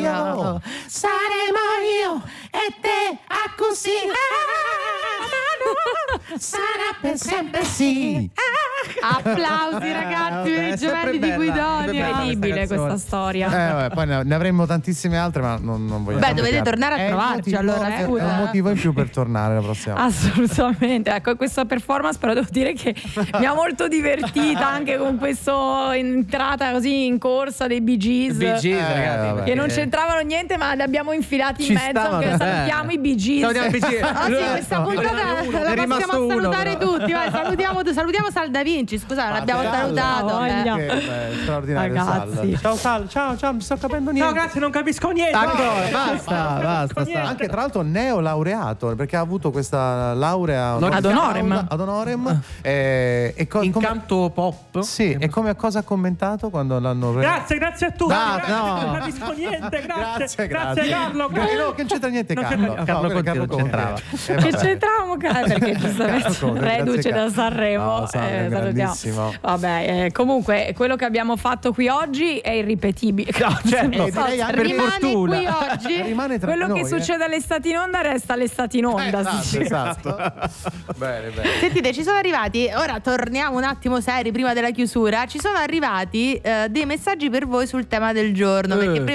io, saremo io e te a sarà per sempre sì. Applausi ragazzi per i gemelli di Guidonia. Incredibile questa storia. Poi ne avremmo tantissime altre, ma non vogliamo. Beh, dovete tornare a trovarci allora. È un motivo in più per tornare la prossima volta. Assolutamente. Ecco, questa performance però devo dire che mi ha molto divertita anche con questa entrata così in corsa dei Bee Gees, ragazzi, che non c'entravano niente, ma li abbiamo infilati in mezzo. Che salutiamo i Bee Gees. Questa puntata la possiamo salutare tutti. Vai, salutiamo Sal Da Vinci. Scusa, non l'abbiamo salutato. Straordinario. Ragazzi. Ciao Sal, ciao, non sto capendo niente. No, grazie, non capisco niente. Basta. Anche tra l'altro neolaureato, perché ha avuto questa laurea ad honorem. In canto pop. Sì, e come cosa ha commentato quando l'hanno Grazie a tutti. Non capisco niente. Grazie Carlo. No, che non c'entra niente Carlo Conti non c'entrava. Che c'entravamo, perché giustamente reduce da Sanremo. Grandissimo. Vabbè, comunque quello che abbiamo fatto qui oggi è irripetibile. Rimane qui oggi. Rimane tra quello noi, che succede all'estate in onda resta all'estate in onda. Esatto. Bene. Sentite, ci sono arrivati, ora torniamo un attimo seri prima della chiusura, ci sono arrivati dei messaggi per voi sul tema del giorno, perché prima